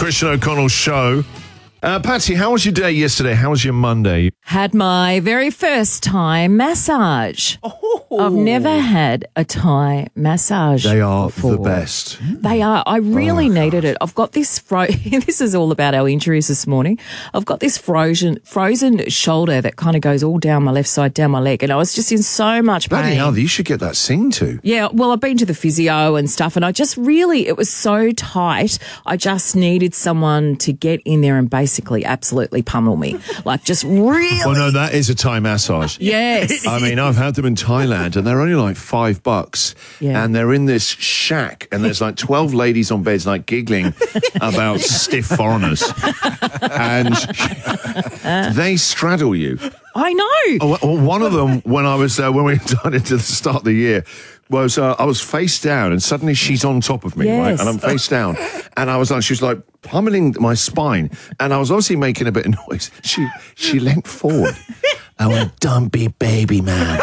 Christian O'Connell Show. Patsy, how was your day yesterday? How was your Monday? Had my very first Thai massage. I've never had a Thai massage. They are before. the best. They are. I really needed it. I've got this this is all about our injuries this morning. I've got this frozen shoulder that kind of goes all down my left side, down my leg, and I was just in so much pain. Bloody hell, you should get that seen to. Yeah, well, I've been to the physio and stuff, and I just really, it was so tight. I just needed someone to get in there and basically absolutely pummel me. Like, just really. Oh, no, that is a Thai massage. Yes. I mean, I've had them in Thailand, and they're only like $5. Yeah. And they're in this shack, and there's like 12 ladies on beds, like giggling about stiff foreigners. And they straddle you. I know. Oh, one of them, when I was when we done it to the start of the year, was I was face down, and suddenly she's on top of me, right? Yes. And I'm face down, and I was like, she was like pummeling my spine, and I was obviously making a bit of noise. She leant forward. I went, "Don't be baby man."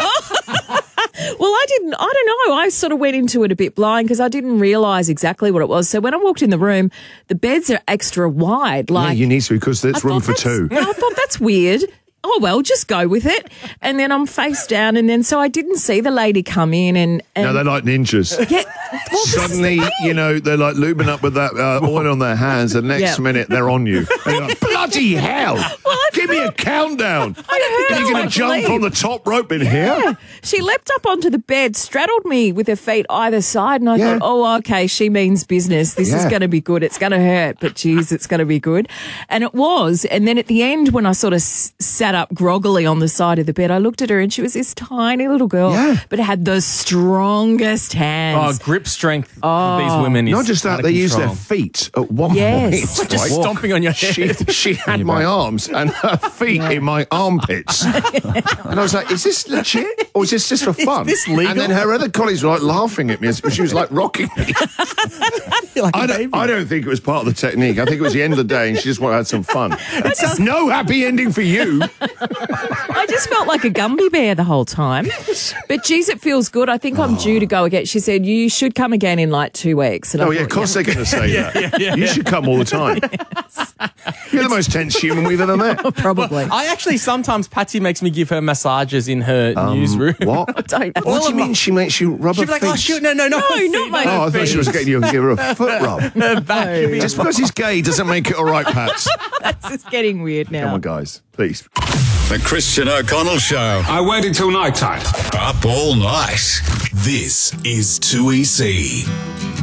Well, I don't know. I sort of went into it a bit blind because I didn't realise exactly what it was. So when I walked in the room, the beds are extra wide. Like, Yeah, you need to, because there's room for two. I thought that's weird. Oh, well, just go with it. And then I'm face down. And then so I didn't see the lady come in. And No, they're like ninjas. yeah, well, Suddenly, they're like lubing up with that oil on their hands, and next minute they're on you. And you're like, bloody hell! Give me a countdown. I heard You're going her to jump leave. from the top rope in here? She leapt up onto the bed, straddled me with her feet either side, and I thought, oh, okay, she means business. This is going to be good. It's going to hurt, but geez, it's going to be good. And it was. And then at the end, when I sort of sat up groggily on the side of the bed, I looked at her, and she was this tiny little girl, but had the strongest hands. Oh, grip strength for these women is Not just that, out of they use their control. feet at one Yes. point. Just right? stomping on your head. She had my arms and her feet in my armpits. And I was like, is this legit? Or is this just for fun? this legal? And then her other colleagues were like laughing at me as she was like rocking me. Like a I baby. don't think it was part of the technique. I think it was the end of the day and she just wanted to have some fun. It's no happy ending for you. I just felt like a Gumby bear the whole time. But geez, it feels good. I think I'm due to go again. She said, you should come again in like 2 weeks. And I Oh, yeah, thought, of course they're going to say that. You should come all the time. You're the most tense human we've ever met. Probably. I actually sometimes Patsy makes me give her massages in her newsroom. What? I don't know. What do you mean she makes you rub her She'd be like, feet? oh, shoot, no, not my Oh, I thought she was getting you to give her a foot rub. her back. She'd be Just because he's gay doesn't make it all right, Pats. That's just getting weird now. Come on, guys, please. The Christian O'Connell Show. I waited till night time. Up all night. This is 2EC.